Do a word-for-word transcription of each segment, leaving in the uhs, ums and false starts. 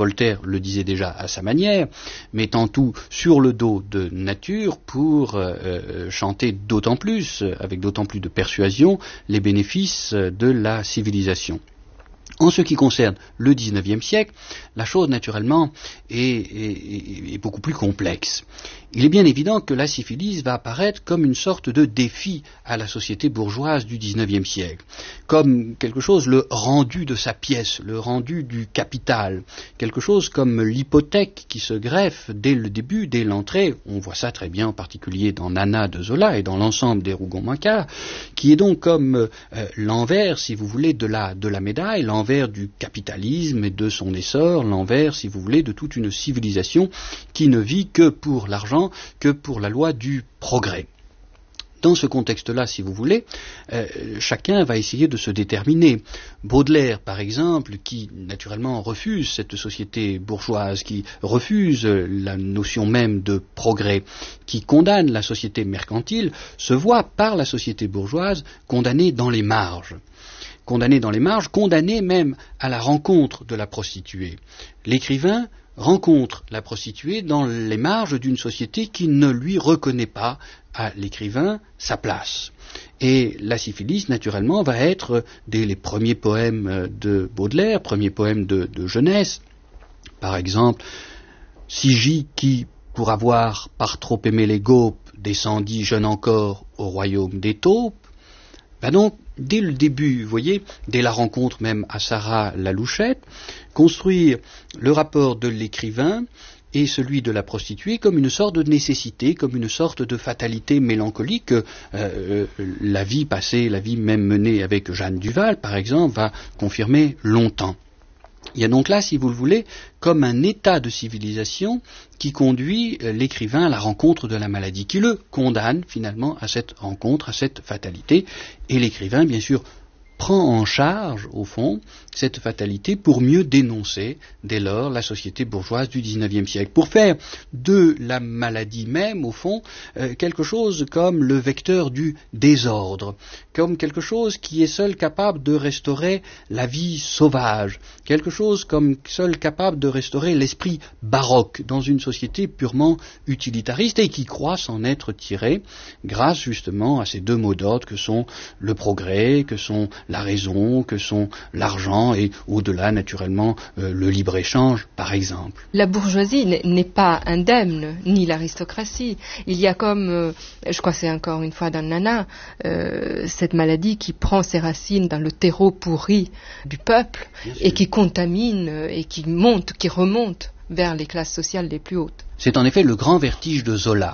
Voltaire le disait déjà à sa manière, mettant tout sur le dos de nature pour euh, chanter d'autant plus, avec d'autant plus de persuasion, les bénéfices de la civilisation. En ce qui concerne le dix-neuvième siècle, la chose naturellement est, est, est beaucoup plus complexe. Il est bien évident que la syphilis va apparaître comme une sorte de défi à la société bourgeoise du dix-neuvième siècle, comme quelque chose, le rendu de sa pièce, le rendu du capital, quelque chose comme l'hypothèque qui se greffe dès le début, dès l'entrée. On voit ça très bien en particulier dans Nana de Zola et dans l'ensemble des Rougon-Macquart, qui est donc comme euh, l'envers, si vous voulez, de la, de la médaille, l'envers du capitalisme et de son essor, l'envers, si vous voulez, de toute une civilisation qui ne vit que pour l'argent, que pour la loi du progrès. Dans ce contexte-là, si vous voulez, euh, chacun va essayer de se déterminer. Baudelaire, par exemple, qui naturellement refuse cette société bourgeoise, qui refuse la notion même de progrès, qui condamne la société mercantile, se voit par la société bourgeoise condamné dans les marges. Condamné dans les marges, condamné même à la rencontre de la prostituée. L'écrivain rencontre la prostituée dans les marges d'une société qui ne lui reconnaît pas à l'écrivain sa place. Et la syphilis, naturellement, va être, dès les premiers poèmes de Baudelaire, premiers poèmes de, de jeunesse, par exemple, Sigy qui, pour avoir par trop aimé les gaupes, descendit jeune encore au royaume des taupes, ben donc, dès le début, vous voyez, dès la rencontre même à Sarah la Louchette, construire le rapport de l'écrivain et celui de la prostituée comme une sorte de nécessité, comme une sorte de fatalité mélancolique que euh, la vie passée, la vie même menée avec Jeanne Duval, par exemple, va confirmer longtemps. Il y a donc là, si vous le voulez, comme un état de civilisation qui conduit l'écrivain à la rencontre de la maladie, qui le condamne finalement à cette rencontre, à cette fatalité, et l'écrivain, bien sûr, prend en charge, au fond, cette fatalité pour mieux dénoncer, dès lors, la société bourgeoise du dix-neuvième siècle, pour faire de la maladie même, au fond, euh, quelque chose comme le vecteur du désordre, comme quelque chose qui est seul capable de restaurer la vie sauvage, quelque chose comme seul capable de restaurer l'esprit baroque dans une société purement utilitariste et qui croit s'en être tiré grâce justement à ces deux mots d'ordre que sont le progrès, que sont la raison, que sont l'argent et au-delà naturellement euh, le libre-échange par exemple. La bourgeoisie n'est pas indemne, ni l'aristocratie. Il y a comme, euh, je crois que c'est encore une fois dans Nana, euh, cette maladie qui prend ses racines dans le terreau pourri du peuple et qui contamine et qui monte, qui remonte vers les classes sociales les plus hautes. C'est en effet le grand vertige de Zola.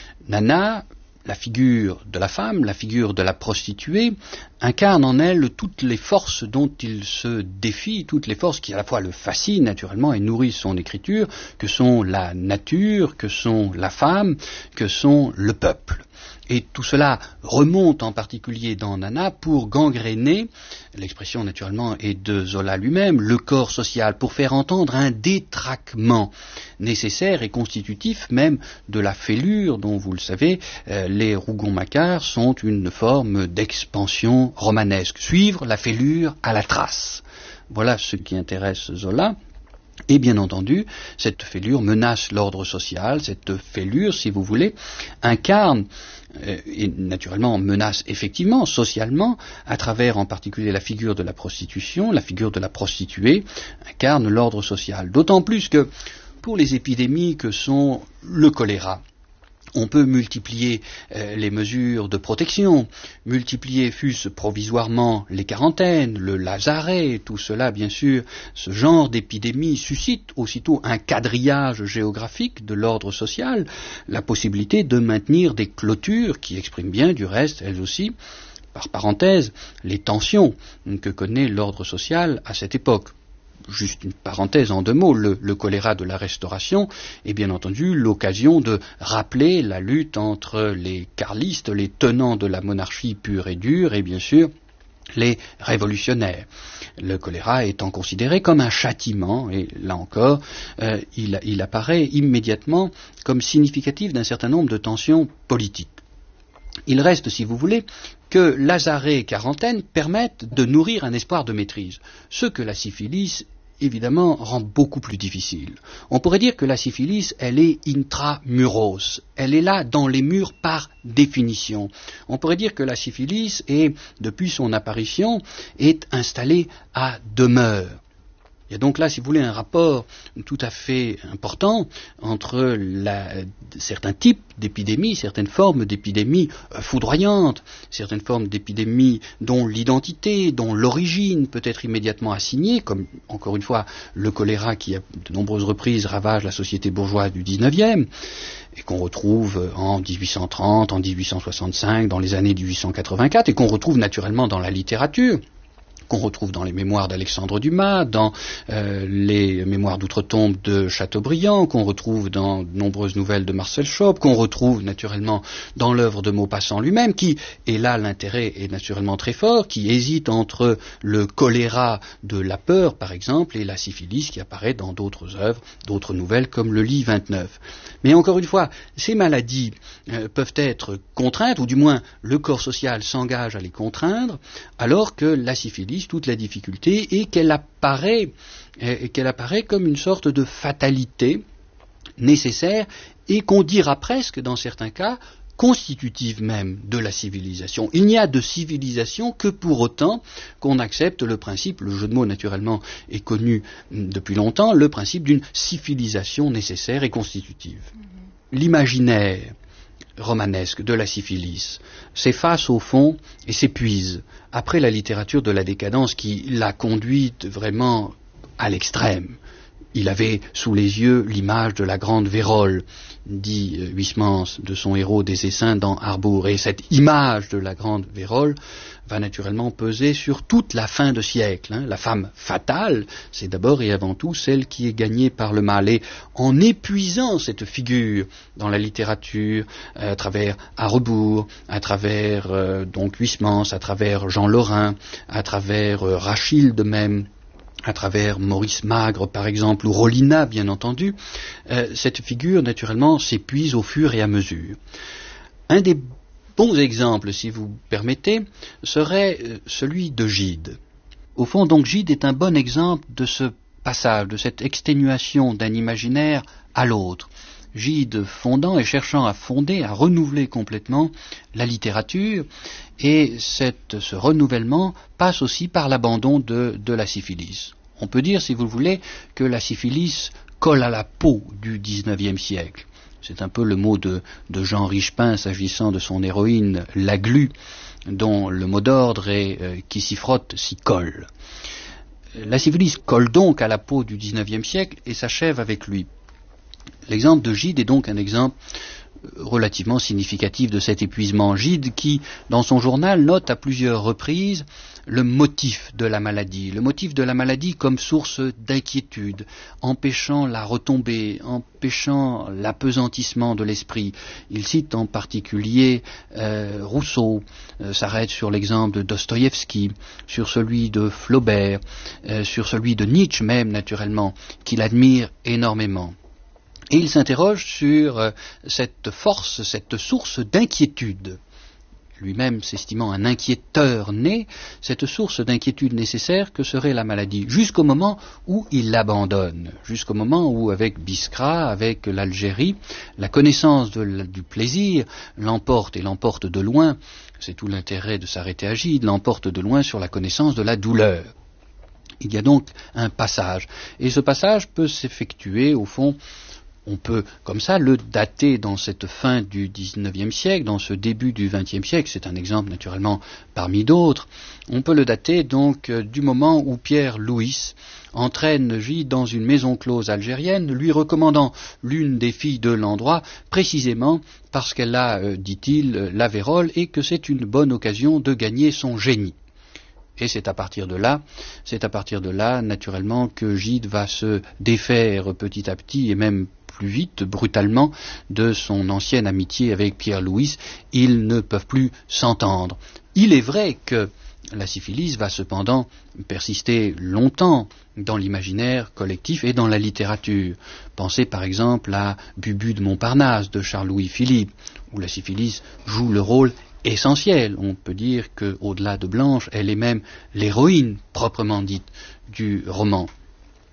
Nana, la figure de la femme, la figure de la prostituée, incarne en elle toutes les forces dont il se défie, toutes les forces qui à la fois le fascinent naturellement et nourrissent son écriture, que sont la nature, que sont la femme, que sont le peuple. Et tout cela remonte en particulier dans Nana pour gangréner, l'expression naturellement est de Zola lui-même, le corps social, pour faire entendre un détraquement nécessaire et constitutif même de la fêlure dont, vous le savez, euh, les Rougon-Macquart sont une forme d'expansion romanesque. Suivre la fêlure à la trace. Voilà ce qui intéresse Zola. Et bien entendu, cette fêlure menace l'ordre social, cette fêlure, si vous voulez, incarne euh, et naturellement menace effectivement, socialement, à travers en particulier la figure de la prostitution, la figure de la prostituée, incarne l'ordre social. D'autant plus que pour les épidémies que sont le choléra, on peut multiplier euh, les mesures de protection, multiplier fût-ce provisoirement les quarantaines, le lazaret, tout cela bien sûr, ce genre d'épidémie suscite aussitôt un quadrillage géographique de l'ordre social, la possibilité de maintenir des clôtures qui expriment bien du reste, elles aussi, par parenthèse, les tensions que connaît l'ordre social à cette époque. Juste une parenthèse en deux mots, le, le choléra de la Restauration est bien entendu l'occasion de rappeler la lutte entre les carlistes, les tenants de la monarchie pure et dure, et bien sûr les révolutionnaires. Le choléra étant considéré comme un châtiment, et là encore, euh, il, il apparaît immédiatement comme significatif d'un certain nombre de tensions politiques. Il reste, si vous voulez, que lazaret et quarantaine permettent de nourrir un espoir de maîtrise, ce que la syphilis évidemment, rend beaucoup plus difficile. On pourrait dire que la syphilis, elle est intramuros. Elle est là dans les murs par définition. On pourrait dire que la syphilis est, depuis son apparition, est installée à demeure. Il y a donc là, si vous voulez, un rapport tout à fait important entre la, certains types d'épidémies, certaines formes d'épidémies foudroyantes, certaines formes d'épidémies dont l'identité, dont l'origine peut être immédiatement assignée, comme encore une fois le choléra qui à de nombreuses reprises ravage la société bourgeoise du dix-neuvième, et qu'on retrouve en dix-huit cent trente, en dix-huit cent soixante-cinq, dans les années dix-huit cent quatre-vingt-quatre, et qu'on retrouve naturellement dans la littérature, qu'on retrouve dans les mémoires d'Alexandre Dumas, dans euh, les mémoires d'outre-tombe de Chateaubriand, qu'on retrouve dans de nombreuses nouvelles de Marcel Schopp, qu'on retrouve naturellement dans l'œuvre de Maupassant lui-même, qui, et là l'intérêt est naturellement très fort, qui hésite entre le choléra de la peur, par exemple, et la syphilis qui apparaît dans d'autres œuvres, d'autres nouvelles, comme le Lit vingt-neuf. Mais encore une fois, ces maladies euh, peuvent être contraintes, ou du moins le corps social s'engage à les contraindre, alors que la syphilis, toute la difficulté, est qu'elle apparaît, et qu'elle apparaît comme une sorte de fatalité nécessaire, et qu'on dira presque, dans certains cas, constitutive même de la civilisation. Il n'y a de civilisation que pour autant qu'on accepte le principe, le jeu de mots naturellement est connu depuis longtemps, le principe d'une civilisation nécessaire et constitutive. Mm-hmm. L'imaginaire romanesque de la syphilis s'efface au fond et s'épuise après la littérature de la décadence qui l'a conduite vraiment à l'extrême. Il avait sous les yeux l'image de la grande vérole, dit euh, Huysmans de son héros des Essaims dans Harbour, et cette image de la grande vérole va naturellement peser sur toute la fin de siècle. Hein. La femme fatale, c'est d'abord et avant tout celle qui est gagnée par le mal, et en épuisant cette figure dans la littérature, euh, à travers Harbour, à travers euh, donc Huysmans, à travers Jean Lorrain, à travers euh, Rachilde même, à travers Maurice Magre, par exemple, ou Rollinat, bien entendu, euh, cette figure, naturellement, s'épuise au fur et à mesure. Un des bons exemples, si vous permettez, serait euh, celui de Gide. Au fond, donc, Gide est un bon exemple de ce passage, de cette exténuation d'un imaginaire à l'autre. Gide fondant et cherchant à fonder, à renouveler complètement la littérature, et cette, ce renouvellement passe aussi par l'abandon de, de la syphilis. On peut dire, si vous le voulez, que la syphilis colle à la peau du dix-neuvième siècle. C'est un peu le mot de, de Jean Richepin s'agissant de son héroïne, la glu, dont le mot d'ordre est euh, qui s'y frotte, s'y colle. La syphilis colle donc à la peau du dix-neuvième siècle et s'achève avec lui. L'exemple de Gide est donc un exemple relativement significatif de cet épuisement. Gide qui, dans son journal, note à plusieurs reprises le motif de la maladie, le motif de la maladie comme source d'inquiétude, empêchant la retombée, empêchant l'apesantissement de l'esprit. Il cite en particulier euh, Rousseau, euh, s'arrête sur l'exemple de Dostoïevski, sur celui de Flaubert, euh, sur celui de Nietzsche même, naturellement, qu'il admire énormément. Et il s'interroge sur euh, cette force, cette source d'inquiétude. Lui-même s'estimant un inquiéteur né, cette source d'inquiétude nécessaire que serait la maladie, jusqu'au moment où il l'abandonne, jusqu'au moment où, avec Biskra, avec l'Algérie, la connaissance de, du plaisir l'emporte, et l'emporte de loin, c'est tout l'intérêt de s'arrêter à Gide, l'emporte de loin sur la connaissance de la douleur. Il y a donc un passage, et ce passage peut s'effectuer, au fond, on peut, comme ça, le dater dans cette fin du dix-neuvième siècle, dans ce début du vingtième siècle, c'est un exemple naturellement parmi d'autres, on peut le dater donc euh, du moment où Pierre Louis entraîne Gide dans une maison close algérienne, lui recommandant l'une des filles de l'endroit, précisément parce qu'elle a, euh, dit-il, la vérole, et que c'est une bonne occasion de gagner son génie. Et c'est à partir de là, c'est à partir de là, naturellement, que Gide va se défaire petit à petit, et même plus vite, brutalement, de son ancienne amitié avec Pierre Louis. Ils ne peuvent plus s'entendre. Il est vrai que la syphilis va cependant persister longtemps dans l'imaginaire collectif et dans la littérature. Pensez par exemple à Bubu de Montparnasse de Charles-Louis Philippe, où la syphilis joue le rôle essentiel. On peut dire qu'au-delà de Blanche, elle est même l'héroïne proprement dite du roman.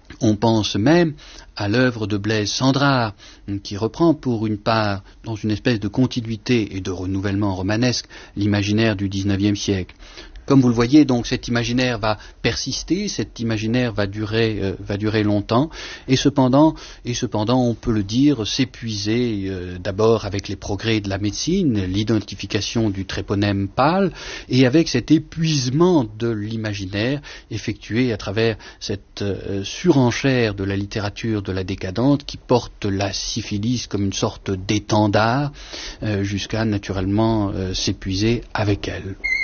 On pense même à l'œuvre de Blaise Cendrars, qui reprend pour une part, dans une espèce de continuité et de renouvellement romanesque, l'imaginaire du dix-neuvième siècle. Comme vous le voyez, donc, cet imaginaire va persister, cet imaginaire va durer, euh, va durer longtemps, et cependant, et cependant, on peut le dire, s'épuiser euh, d'abord avec les progrès de la médecine, l'identification du tréponème pâle, et avec cet épuisement de l'imaginaire effectué à travers cette euh, surenchère de la littérature de la décadente qui porte la syphilis comme une sorte d'étendard, euh, jusqu'à naturellement euh, s'épuiser avec elle.